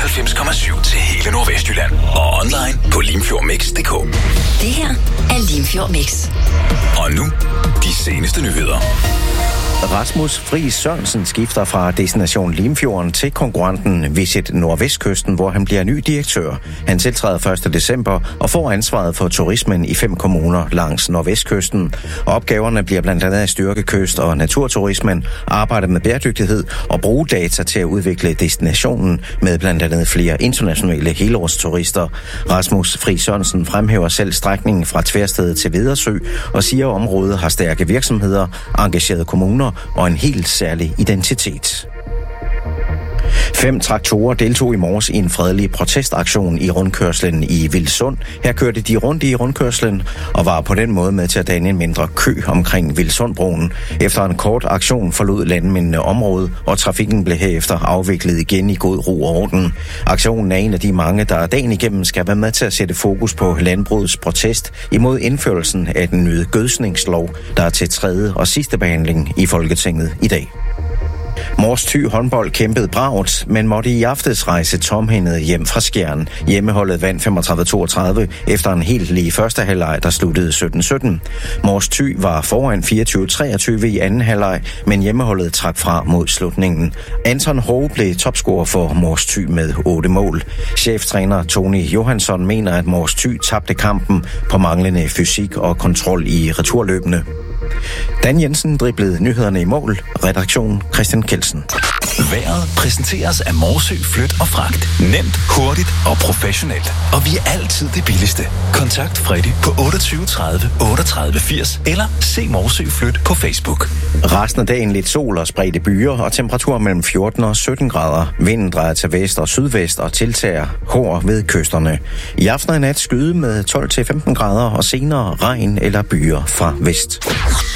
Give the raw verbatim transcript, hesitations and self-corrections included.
nioghalvfems komma syv til hele Nordvestjylland. Og online på limfjordmix punktum d k. Det her er Limfjord Mix. Og nu, de seneste nyheder. Rasmus Friis Sørensen skifter fra Destination Limfjorden til konkurrenten Visit Nordvestkysten, hvor han bliver ny direktør. Han tiltræder første december og får ansvaret for turismen i fem kommuner langs Nordvestkysten. Opgaverne bliver blandt andet at styrke kyst- og naturturismen, arbejde med bæredygtighed og bruge data til at udvikle destinationen med blandt andet flere internationale helårsturister. Rasmus Friis Sørensen fremhæver selv strækningen fra Tversted til Vedersø og siger, at området har stærke virksomheder, engagerede kommuner og en helt særlig identitet. Fem traktorer deltog i morges i en fredelig protestaktion i rundkørslen i Vilsund. Her kørte de rundt i rundkørslen og var på den måde med til at danne en mindre kø omkring Vilsundbroen. Efter en kort aktion forlod landmændene området, og trafikken blev herefter afviklet igen i god ro og orden. Aktionen er en af de mange, der dagen igennem skal være med til at sætte fokus på landbrugets protest imod indførelsen af den nye gødskningslov, der er til tredje og sidste behandling i Folketinget i dag. Mors Thy håndbold kæmpede bravt, men måtte i aftes rejse tomhændet hjem fra Skjern. Hjemmeholdet vandt femogtredive toogtredive efter en helt lige første halvleg, der sluttede sytten sytten. Mors Thy var foran fireogtyve treogtyve i anden halvleg, men hjemmeholdet trak fra mod slutningen. Anton Hove blev topscorer for Mors Thy med otte mål. Cheftræner Tony Johansson mener, at Mors Thy tabte kampen på manglende fysik og kontrol i returløbene. Dan Jensen driblede nyhederne i mål. Redaktion Christian Kelsen. Vejret præsenteres af Morsø Flyt og Fragt. Nemt, hurtigt og professionelt. Og vi er altid det billigste. Kontakt Freddy på otteogtyve tredive otteogtredive firs eller se Morsø Flyt på Facebook. Resten af dagen lidt sol og spredte byer og temperaturer mellem fjorten og sytten grader. Vinden drejer til vest og sydvest og tiltager hård ved kysterne. I aften og nat skyde med tolv til femten grader og senere regn eller byer fra vest.